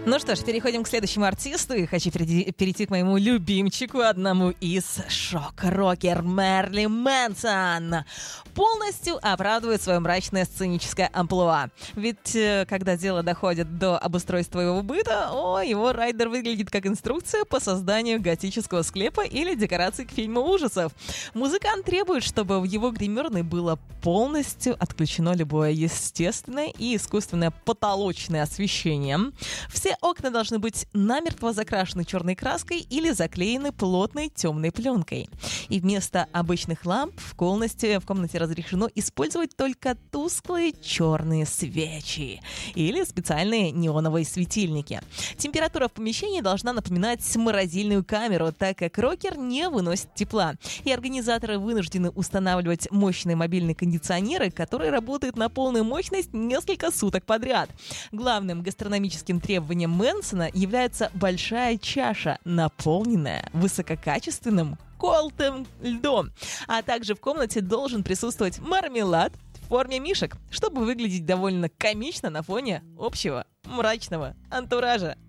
Ну что ж, переходим к следующему артисту. И хочу перейти к моему любимчику, одному из шок-рокер Мэрилин Мэнсон. Полностью оправдывает свое мрачное сценическое амплуа. Ведь когда дело доходит до обустройства его быта, его райдер выглядит как инструкция по созданию готического склепа или декораций к фильму ужасов. Музыкант требует, чтобы в его гримерной было полностью отключено любое естественное и искусственное потолочное освещение. Все окна должны быть намертво закрашены черной краской или заклеены плотной темной пленкой. И вместо обычных ламп в комнате разрешено использовать только тусклые черные свечи или специальные неоновые светильники. Температура в помещении должна напоминать морозильную камеру, так как рокер не выносит тепла. И организаторы вынуждены устанавливать мощные мобильные кондиционеры, которые работают на полную мощность несколько суток подряд. Главным гастрономическим требованием Мэнсона является большая чаша, наполненная высококачественным колотым льдом. А также в комнате должен присутствовать мармелад в форме мишек, чтобы выглядеть довольно комично на фоне общего мрачного антуража.